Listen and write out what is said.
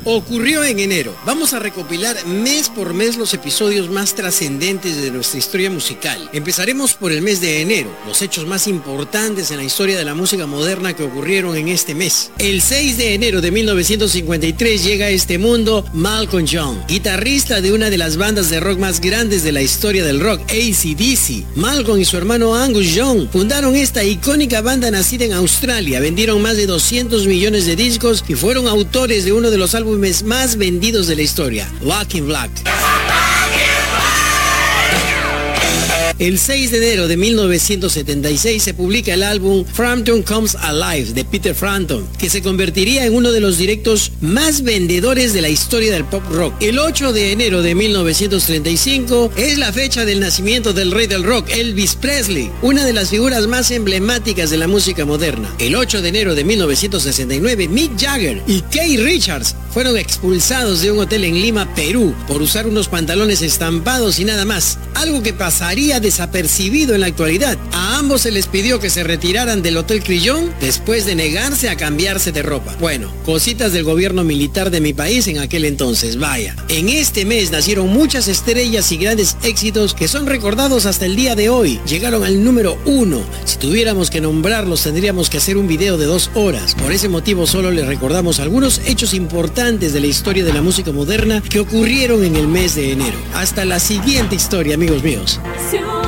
ocurrió en enero. Vamos a recopilar mes por mes los episodios más trascendentes de nuestra historia musical. Empezaremos por el mes de enero, los hechos más importantes en la historia de la música moderna que ocurrieron en este mes. El 6 de enero de 1953 llega a este mundo Malcolm Young, guitarrista de una de las bandas de rock más grandes de la historia del rock, AC/DC. Malcolm y su hermano Angus Young fundaron esta icónica banda nacida en Australia, vendieron más de 200 millones de discos y fueron autores de uno de los álbumes más vendidos de la historia, Back in Black. El 6 de enero de 1976 se publica el álbum Frampton Comes Alive de Peter Frampton, que se convertiría en uno de los directos más vendedores de la historia del pop rock. El 8 de enero de 1935 es la fecha del nacimiento del rey del rock, Elvis Presley, una de las figuras más emblemáticas de la música moderna. El 8 de enero de 1969, Mick Jagger y Keith Richards fueron expulsados de un hotel en Lima, Perú, por usar unos pantalones estampados y nada más, algo que pasaría desapercibido en la actualidad. A ambos se les pidió que se retiraran del Hotel Crillon después de negarse a cambiarse de ropa. Bueno, cositas del gobierno militar de mi país en aquel entonces, vaya. En este mes nacieron muchas estrellas y grandes éxitos que son recordados hasta el día de hoy. Llegaron al número 1. Si tuviéramos que nombrarlos tendríamos que hacer un video de 2 horas. Por ese motivo solo les recordamos algunos hechos importantes de la historia de la música moderna que ocurrieron en el mes de enero. Hasta la siguiente historia, amigos míos.